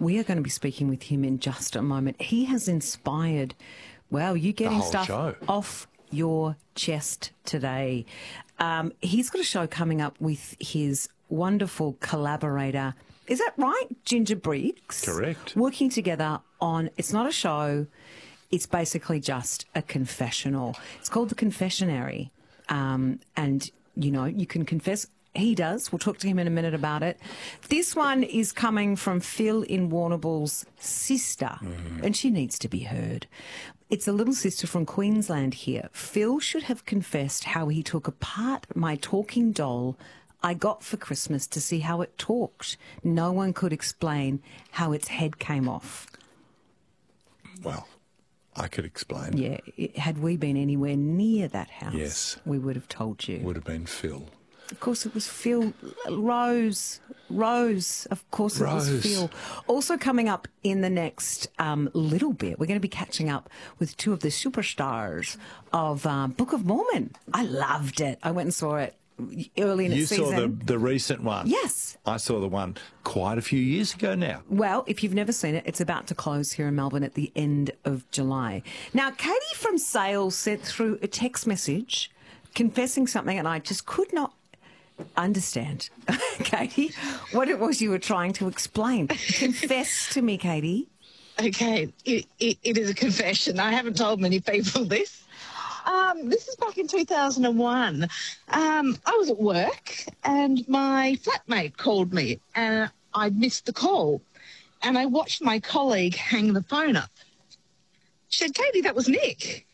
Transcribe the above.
We are going to be speaking with him in just a moment. He has inspired, well, you getting stuff off your chest today. He's got a show coming up with his wonderful collaborator. Is that right? Ginger Briggs. Correct. Working together on, it's not a show, it's basically just a confessional. It's called The Confessionary. And, you know, you can confess. He does. We'll talk to him in a minute about it. This one is coming from Phil in Warrnambool's sister, and she needs to be heard. It's a little sister from Queensland here. Phil should have confessed how he took apart my talking doll I got for Christmas to see how it talked. No one could explain how its head came off. Well, I could explain. Yeah, had we been anywhere near that house, yes, we would have told you. Would have been Phil. Of course it was Phil. Rose, of course it was Phil. Also coming up in the next little bit, we're going to be catching up with two of the superstars of Book of Mormon. I loved it. I went and saw it early in the season. You saw the recent one? Yes. I saw the one quite a few years ago now. Well, if you've never seen it, it's about to close here in Melbourne at the end of July. Now, Katie from Sales sent through a text message confessing something, and I just could not understand, Katie, what it was you were trying to explain. Confess to me, Katie. Okay, it is a confession. I haven't told many people this. This is back in 2001. I was at work and my flatmate called me and I'd missed the call. And I watched my colleague hang the phone up. She said, Katie, that was Nick.